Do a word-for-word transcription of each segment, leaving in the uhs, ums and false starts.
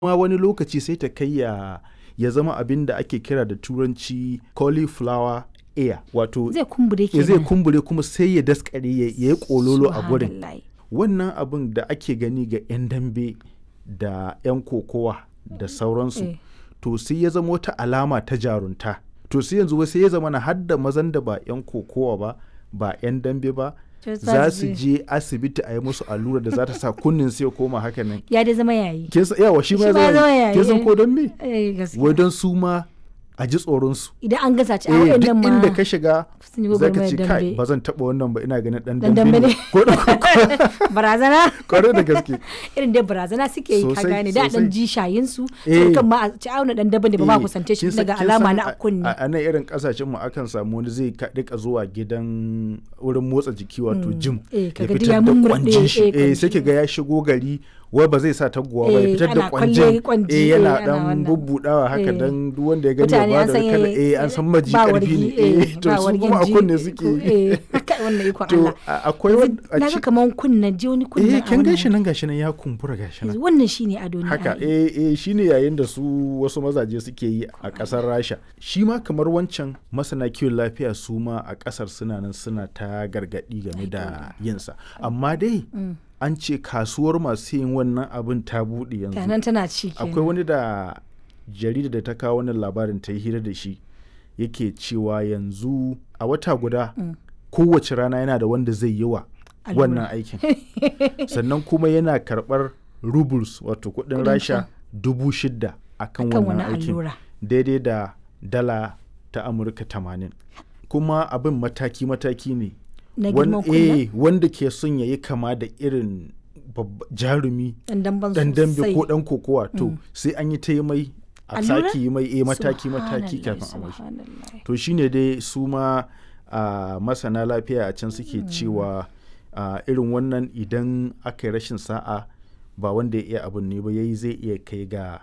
ma wani lokaci sai ta kai ya ya zama abin da ake kira da turanci cauliflower ear, wato zai kumbure ya kenan. zai kumbure kuma sai ya daskare ya ya yi kololo a gurin. Subhanallah. Wannan abin da ake gani ga 'yan dambe da 'yan kokowa da sauransu, Eh. to sai ya zama wata alama ta jarunta. To sai yanzu wai sai ya zama na hadda mazan da ba 'yan kokowa ba ba 'yan dambe ba To za su su je asibiti a yi musu allura da za ta sa kunnin sai ya koma haka nan. ya dai zama yayi. Kin san yawa shi ma Shi ya ma ya zama zama yayi. Kin san yayi. ko don me? Eh, gaskiya. Wai don su ma a ji tsoron su. Idan an gasa ci a Eh, waɗannan duk ma inda ka shiga sun yi za ka gwagwarmayar ce kai dambe. ba zan taɓa wannan ba ina ganin ɗan Dan dambe dambe ne. ne. Ko da ko Barazana. kwarai da gaske. Irin dai barazana suke yi ka Sosai, gane da dan sosai. ji shayin su Eh. sai kan ma a ci auna dan daban da ba ma Eh, kusance shi kin san- daga kin alama san na a- kunni. A a nan irin kasashen mu akan samu wani zai ka- rika zuwa gidan wurin motsa jiki wato gym. Eh, Ya kaga duk fitar ya da mummurɗe, kwanjin shi. eh, Eh, sai kwanji. ki ga ya shigo gari wai ba zai sa taguwa ba ya Eh, fitar da ana kwanjin. kwalle kwanji, Eh, eh, yana ana dan wannan. bubbudawa haka Eh. dan duk wanda ya gani ya Mutane ba an da san kala eh, eh an san maji ba karfi wargi, ne. eh, Eh, to ba su wargin kuma a ji, kunne suke yi. eh, haka wannan ikon To Allah. a- akwai wani a Na ga ci- kaman kunna ji wani kunna. eh kin gashi nan gashi nan ya kumbura gashi nan. Wannan shine ado ne. Haka ai. eh eh shine yayin da su wasu mazaje suke yi a kasar Rasha. Shi ma kamar wancan masana kiwon lafiya su ma a kasar suna nan suna ta gargadi game da yinsa. Amma dai an ce kasuwar masu yin wannan abin ta buɗe yanzu. Tanan tana ci kenan. Akwai wani da jarida da ta kawo wannan labarin ta yi hira da shi yake cewa yanzu a wata guda kowace rana yana da wanda zai yi wa Allura. wannan aikin. Sannan kuma yana karɓar rubles wato kuɗin Kuɗin rasha can. dubu shida a kan Akan wannan wannan aikin allura. daidai da dala ta amurka tamanin. Kuma abin mataki-mataki ne. Na Wan- girman kunna. eh, wanda ke son ya yi kama da irin babba- jarumi Dan damban dan dambe sosai. ko dan kokowa to sai an yi ta yi mai a Allura? sake yi mai eh, mataki-mataki Subhanallah, kafin a mai. subhanallah. To shine dai su ma a masana lafiya a can suke cewa a irin wannan idan aka yi rashin sa'a ba wanda ya iya abin ne ba yayi zai iya kai ga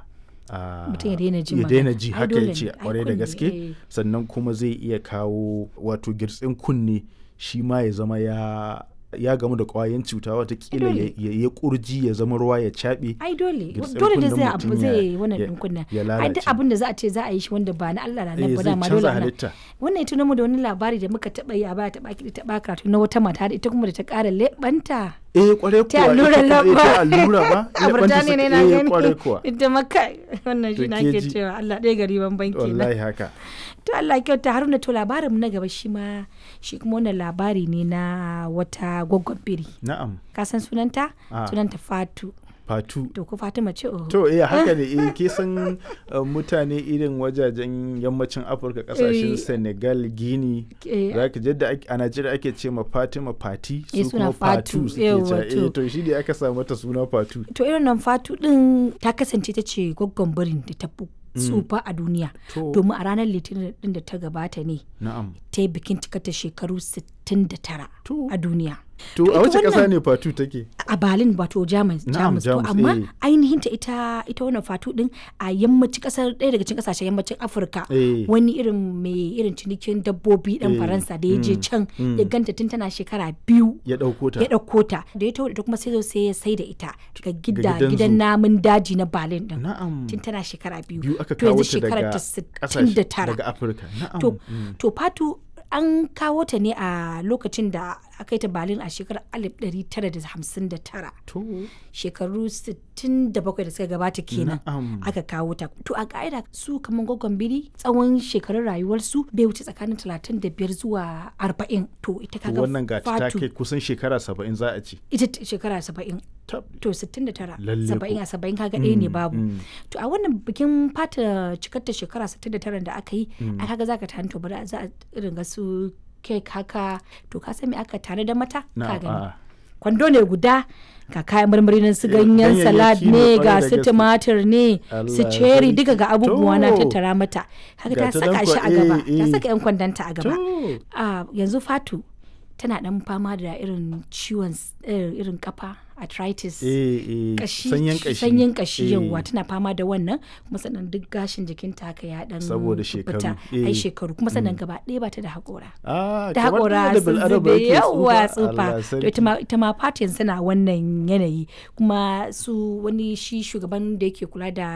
a, Mutum ya daina ji ya magana. daina ji Ai, haka dole ya ce ne. Ai, kwarai da kunne, gaske eh. sannan kuma zai iya kawo wato girtsin kunne shi ma ya zama ya ya gamu da kwayan cuta watakila Ai, ya, dole. ya, ya kurji ya zama ruwa ya caɓe. Ai dole Girtsar dole da kunnen zai mutum abu ya- zai wannan ya- din kunna. ya Ai lalace. duk abin da za a ce za a yi shi wanda ba na Allah na Eh, nan ba zai dama canza dole ana. halitta. Wannan ita mu da wani labari da muka taba yi a baya taba kiɗi taba karatu na wata mata da ita kuma da ta ƙara leɓanta. Eh kwarai Ta kuwa allura ita kuma- eh, lamba. ta allura ba A leɓanta Burtaniya ne suka- na eh, gani. kwarai kuwa Ita maka wannan To shi na ke ke ji. cewa Allah ɗaya gari ban banki na. wallahi haka. To Allah kyauta Haruna to labarin mu na gaba shi ma shi kuma wannan labari ne na wata gwaggon biri. Na'am. Ka san sunanta? Ah. Sunanta Fatu. Fatu. To ko Fatima ce oh. To eh haka ne eh ke san uh, mutane irin wajajen yammacin Afirka kasashen Eh. Senegal, Guinea Eh. za ka jadda ake- a Najeriya ake ce ma Fatima Fati Eh, su suna kuma Fatu Fatu. suke Yawwa, cewa to. eh to shi ne aka sa mata suna Fatu. To irin nan Fatu din ta kasance ta ce gwaggon birin da ta fi tsufa a duniya. To. Domin a ranar litinin din da ta gabata ne Na'am. ta yi bikin cikata shekaru sittin da tara To. a duniya. To To a ita wace ƙasa wannan- ne Fatu take? A Berlin wato Jamus. Na'am, Jamus. To Jamus, amma eh. ainihin ta ita ita wannan Fatu din a yammacin kasar ɗaya daga cikin kasashen yammacin Afirka. Eh. Wani irin mai irin cinikin dabbobi dan Eh, Faransa da ya je mm, can mm. ya ganta tun tana shekara biyu. Ya ɗauko ta. Ya ɗauko ta da ya taho da ita kuma sai zo sai ya sai da ita ga gida gidan gidan zoo. namun daji na Berlin din. Na'am. Tun tana shekara biyu. Biyu aka To kawo yanzu ta shekarar daga ta sittin da tara. daga Afirka. Na'am. To, Mm. to Fatu an kawo ta ne a lokacin da aka yi ta Berlin a shekarar alif ɗari tara da hamsin da tara. To. Shekaru sittin da bakwai da suka gabata kenan Na'am. aka kawo ta. To a ka'ida su kamar gwaggon biri tsawon shekarun rayuwarsu bai wuce tsakanin talatin da biyar zuwa arba'in. To ita To kaga wannan ga ta Fatu kai kusan shekara saba'in za a ce. ita t- shekara saba'in. Tab. To sittin da tara, Lalle saba'in ko. a saba'in kaga ɗaya ne Mm, babu. mm. To a wannan bikin fata cikar ta shekara sittin da tara da aka yi, a kaga za ka tani to bari za a irin ga su kek haka to ka san me aka tare da mata ka Na'am. gani. a- Kwando ne guda ga kayan marmari nan su Eh, ganyen ganyayyaki salad ne ne kwarai ga da su gaske. tumatir ne su Allah ceri sarki. duka ga abubuwa na To. tattara mata. Haka Ga ta ta saka nan shi kwa- a gaba, eh, ta eh. saka yan kwandanta a gaba. To. a yanzu Fatu tana dan fama da irin ciwon s- eh, irin kafa arthritis Eh, eh, kashi sanyin kashi. sanyin kashi Eh, yawwa tana fama da wannan kuma sannan duk gashin jikinta haka ya dan Saboda shekaru, fita. eh. ai shekaru kuma sannan gaba ɗaya ba ta da haƙora Ah, da kamar haƙora da sun bil'adama zube yake yawa Allah tsufa to ita sarki. ma ita ma Fatu yanzu na wannan yanayi kuma su wani shi shugaban da yake kula da